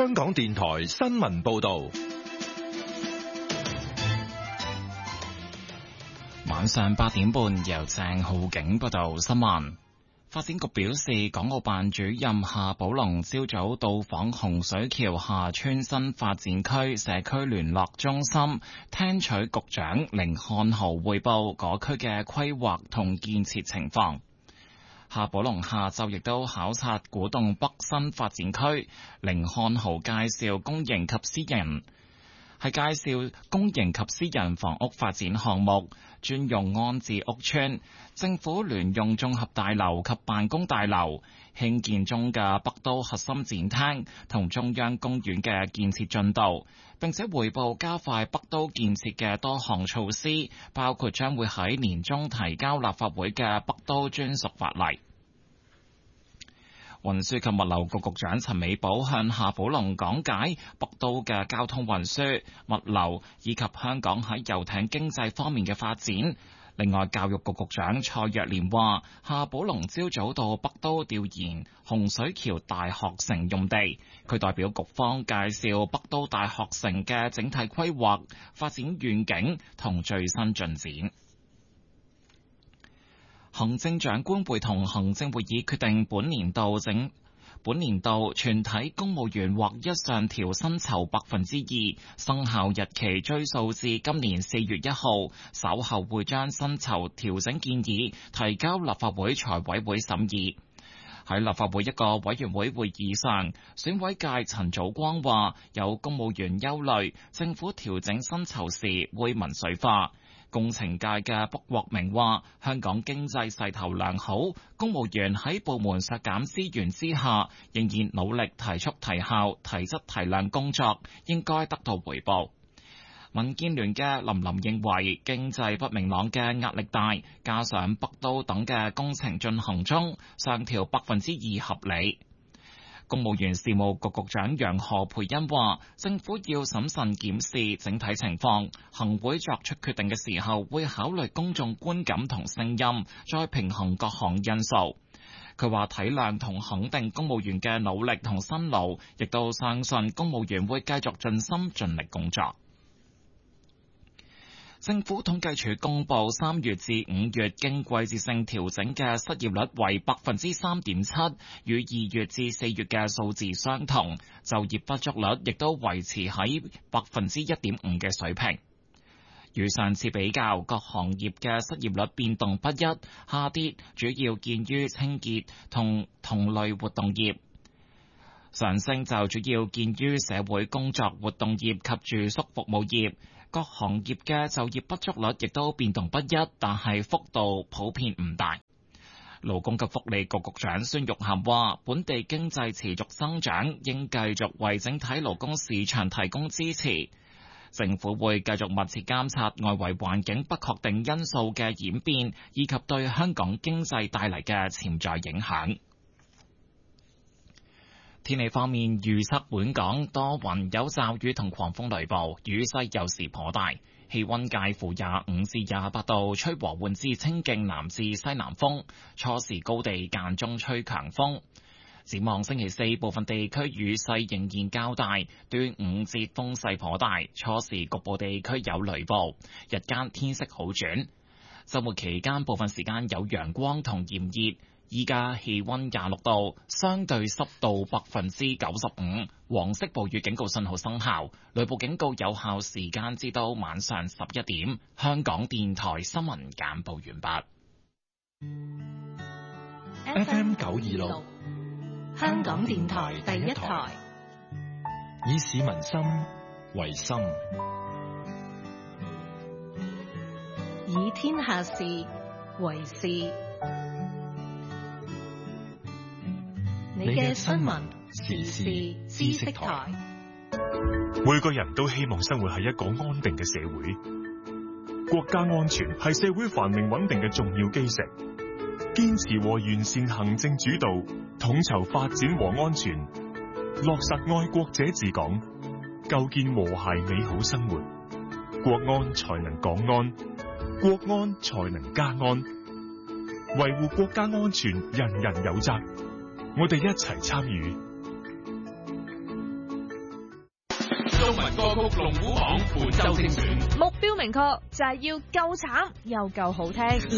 香港電台新聞報道。 晚上8點半，由鄭浩景報道新聞。發展局表示，港澳辦主任夏寶龍朝早到訪洪水橋廈村新發展區社區聯絡中心，聽取局長甯漢豪匯報嗰區嘅規劃同建設情況。夏寶龍下晝亦都考察古洞北新發展區，甯漢豪介紹公營及私人房屋發展項目、專用安置屋邨、政府聯用綜合大樓及辦公大樓、興建中嘅北都核心展廳同中央公園嘅建設進度，並且匯報加快北都建設嘅多項措施，包括將會喺年中提交立法會嘅北都專屬法例。運輸及物流局局長陳美寶向夏寶龍講解北都嘅交通運輸、物流以及香港喺遊艇經濟方面嘅發展。另外，教育局局長蔡若蓮話，夏寶龍朝早到北都調研洪水橋大學城用地，佢代表局方介紹北都大學城嘅整體規劃、發展願景同最新進展。行政長官會同行政會議決定本年度全體公務員獲一上調薪酬2%，生效日期追溯至今年4月1號，稍後會將薪酬調整建議提交立法會財委會審議。喺立法會一個委員會會議上，選委界陳祖光話，有公務員憂慮政府調整薪酬時會民粹化。工程界嘅卜國明話，香港經濟勢頭良好，公務員喺部門削減資源之下，仍然努力提速提效、提質提量工作，應該得到回報。民建聯嘅林琳認為，經濟不明朗嘅壓力大，加上北都等嘅工程進行中，上調2%合理。公務員事務局局長楊何蓓茵話，政府要審慎檢視整體情況，行會作出決定嘅時候會考慮公眾觀感同聲音，再平衡各項因素。佢話體諒同肯定公務員嘅努力同辛勞，亦都相信公務員會繼續盡心盡力工作。政府統計處公布3月至5月經季節性調整嘅失業率為3.7%，與2月至4月嘅數字相同。就業不足率亦都維持喺1.5%嘅水平。與上次比較，各行業嘅失業率變動不一，下跌主要見於清潔同同類活動業，上升就主要見於社會工作活動業及住宿服務業。各行業嘅就業不足率亦都變動不一，但係幅度普遍唔大。勞工及福利局局長孫玉菡話，本地經濟持續增長，應繼續為整體勞工市場提供支持。政府會繼續密切監察外圍環境不確定因素嘅演變，以及對香港經濟帶嚟嘅潛在影響。天氣方面，預測本港多雲有驟雨同狂風雷暴，雨勢有時頗大，氣溫介乎25至28度，吹和緩至清勁南至西南風，初時高地間中吹強風。展望星期四，部分地區雨勢仍然較大，端午節風勢頗大，初時局部地區有雷暴，日間天色好轉。週末期間部分時間有陽光同炎熱。依家氣溫26度，相對濕度95%，黃色暴雨警告信號生效，雷暴警告有效時間至到晚上11點。香港電台新聞簡報完畢。FM 926， 香港電台第一台， 以市民心為心， 以天下事為事。你嘅新聞時事知識台。 每個人都希望生活喺一個安定嘅社會，國家安全係社會繁榮穩定嘅重要基石。堅持和完善行政主導，統籌發展和安全，落實愛國者治港，構建和諧美好生活，國安才能港安，國安才能家安。維護國家安全，人人有責。我哋一齊參與。 中文歌曲龍虎榜本周精選， 目標明確，就係要夠慘又夠好聽。